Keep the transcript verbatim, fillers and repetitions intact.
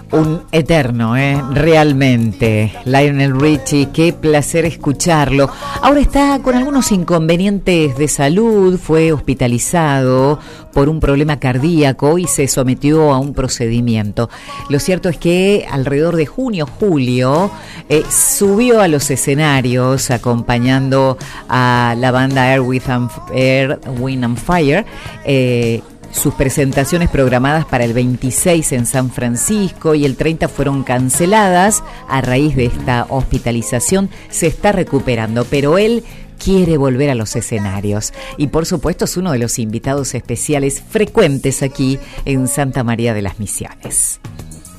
Un eterno, ¿eh? Realmente. Lionel Richie, qué placer escucharlo. Ahora está con algunos inconvenientes de salud, fue hospitalizado por un problema cardíaco y se sometió a un procedimiento. Lo cierto es que alrededor de junio, julio, eh, subió a los escenarios acompañando a la banda Air, With and, Air, Wind and Fire, eh, sus presentaciones programadas para el veintiséis en San Francisco y el treinta fueron canceladas a raíz de esta hospitalización. Se está recuperando, pero él quiere volver a los escenarios y por supuesto es uno de los invitados especiales frecuentes aquí en Santa María de las Misiones.